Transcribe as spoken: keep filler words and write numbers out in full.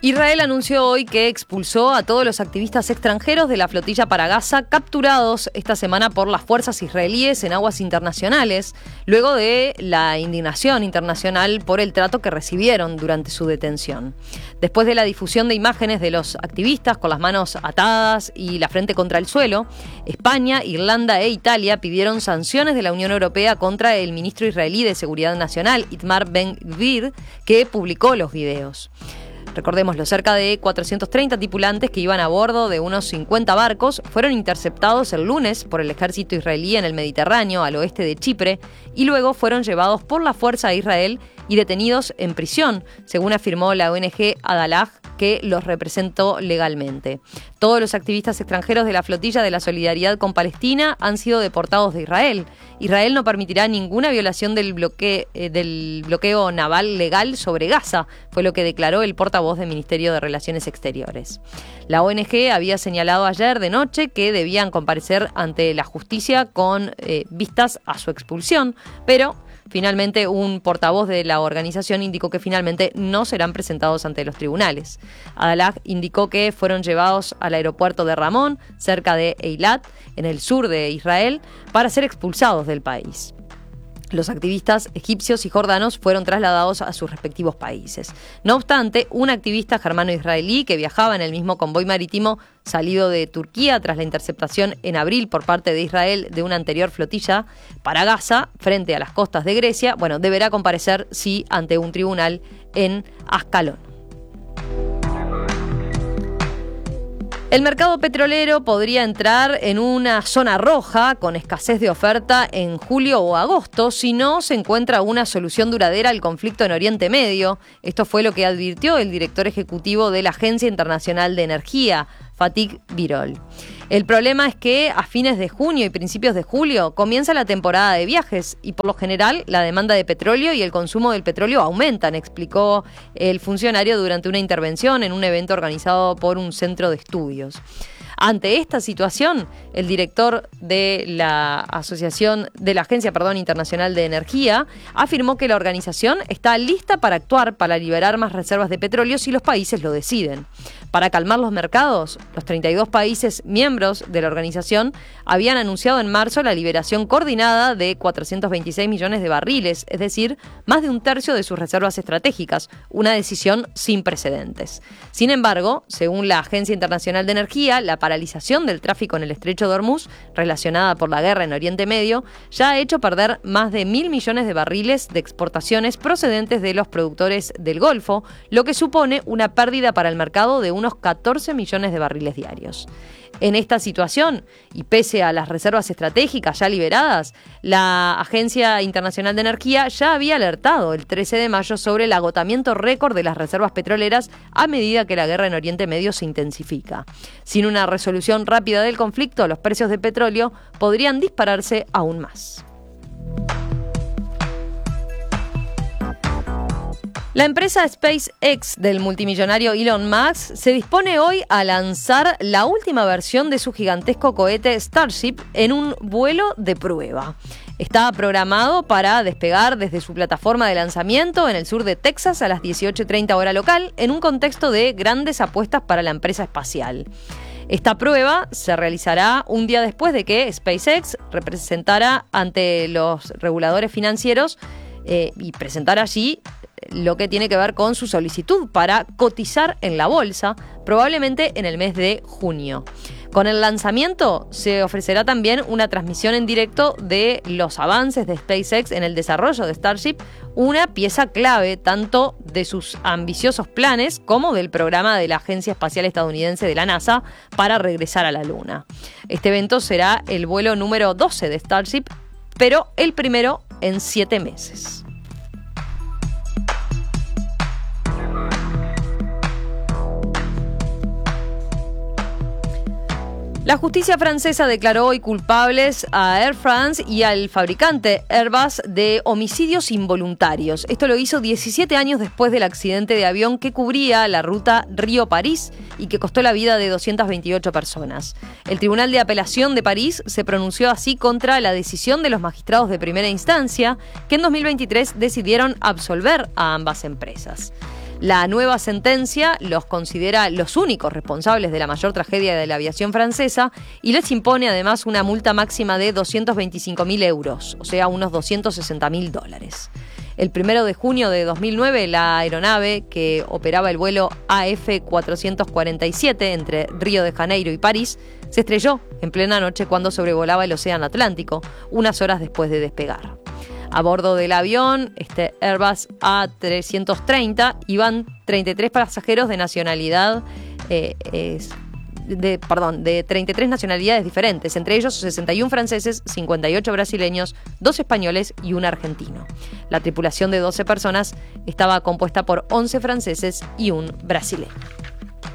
Israel anunció hoy que expulsó a todos los activistas extranjeros de la flotilla para Gaza capturados esta semana por las fuerzas israelíes en aguas internacionales, luego de la indignación internacional por el trato que recibieron durante su detención. Después de la difusión de imágenes de los activistas con las manos atadas y la frente contra el suelo, España, Irlanda e Italia pidieron sanciones de la Unión Europea contra el ministro israelí de Seguridad Nacional, Itamar Ben-Gvir, que publicó los videos. Recordémoslo, cerca de cuatrocientos treinta tripulantes que iban a bordo de unos cincuenta barcos fueron interceptados el lunes por el ejército israelí en el Mediterráneo, al oeste de Chipre, y luego fueron llevados por la fuerza a Israel y detenidos en prisión, según afirmó la O N G Adalah, que los representó legalmente. Todos los activistas extranjeros de la flotilla de la solidaridad con Palestina han sido deportados de Israel. Israel no permitirá ninguna violación del bloqueo, eh, del bloqueo naval legal sobre Gaza, fue lo que declaró el portavoz del Ministerio de Relaciones Exteriores. La O N G había señalado ayer de noche que debían comparecer ante la justicia con eh, vistas a su expulsión, pero finalmente un portavoz de la organización indicó que finalmente no serán presentados ante los tribunales. Adalah indicó que fueron llevados al aeropuerto de Ramón, cerca de Eilat, en el sur de Israel, para ser expulsados del país. Los activistas egipcios y jordanos fueron trasladados a sus respectivos países. No obstante, un activista germano-israelí que viajaba en el mismo convoy marítimo salido de Turquía tras la interceptación en abril por parte de Israel de una anterior flotilla para Gaza frente a las costas de Grecia, bueno, deberá comparecer, sí, ante un tribunal en Ascalón. El mercado petrolero podría entrar en una zona roja con escasez de oferta en julio o agosto si no se encuentra una solución duradera al conflicto en Oriente Medio. Esto fue lo que advirtió el director ejecutivo de la Agencia Internacional de Energía, Fatih Birol. El problema es que a fines de junio y principios de julio comienza la temporada de viajes y por lo general la demanda de petróleo y el consumo del petróleo aumentan, explicó el funcionario durante una intervención en un evento organizado por un centro de estudios. Ante esta situación, el director de la asociación de la Agencia, perdón, Internacional de Energía afirmó que la organización está lista para actuar para liberar más reservas de petróleo si los países lo deciden. Para calmar los mercados, los treinta y dos países miembros de la organización habían anunciado en marzo la liberación coordinada de cuatrocientos veintiséis millones de barriles, es decir, más de un tercio de sus reservas estratégicas, una decisión sin precedentes. Sin embargo, según la Agencia Internacional de Energía, la paralización del tráfico en el Estrecho de Hormuz, relacionada por la guerra en Oriente Medio, ya ha hecho perder más de mil millones de barriles de exportaciones procedentes de los productores del Golfo, lo que supone una pérdida para el mercado de unos catorce millones de barriles diarios. En esta situación, y pese a las reservas estratégicas ya liberadas, la Agencia Internacional de Energía ya había alertado el trece de mayo sobre el agotamiento récord de las reservas petroleras a medida que la guerra en Oriente Medio se intensifica. Sin una resolución rápida del conflicto, los precios de petróleo podrían dispararse aún más. La empresa SpaceX del multimillonario Elon Musk se dispone hoy a lanzar la última versión de su gigantesco cohete Starship en un vuelo de prueba. Está programado para despegar desde su plataforma de lanzamiento en el sur de Texas a las dieciocho treinta hora local, en un contexto de grandes apuestas para la empresa espacial. Esta prueba se realizará un día después de que SpaceX representara ante los reguladores financieros eh, y presentara allí lo que tiene que ver con su solicitud para cotizar en la bolsa, probablemente en el mes de junio. Con el lanzamiento se ofrecerá también una transmisión en directo de los avances de SpaceX en el desarrollo de Starship, una pieza clave tanto de sus ambiciosos planes como del programa de la Agencia Espacial Estadounidense de la NASA para regresar a la Luna. Este evento será el vuelo número doce de Starship, pero el primero en siete meses. La justicia francesa declaró hoy culpables a Air France y al fabricante Airbus de homicidios involuntarios. Esto lo hizo diecisiete años después del accidente de avión que cubría la ruta Río-París y que costó la vida de doscientas veintiocho personas. El Tribunal de Apelación de París se pronunció así contra la decisión de los magistrados de primera instancia, que en dos mil veintitrés decidieron absolver a ambas empresas. La nueva sentencia los considera los únicos responsables de la mayor tragedia de la aviación francesa y les impone además una multa máxima de doscientos veinticinco mil euros, o sea, unos doscientos sesenta mil dólares. El primero de junio de dos mil nueve, la aeronave que operaba el vuelo A F cuatrocientos cuarenta y siete entre Río de Janeiro y París se estrelló en plena noche cuando sobrevolaba el Océano Atlántico, unas horas después de despegar. A bordo del avión, este Airbus A trescientos treinta, iban treinta y tres pasajeros de nacionalidad, eh, es, de, perdón, de treinta y tres nacionalidades diferentes, entre ellos sesenta y uno franceses, cincuenta y ocho brasileños, dos españoles y un argentino. La tripulación de doce personas estaba compuesta por once franceses y un brasileño.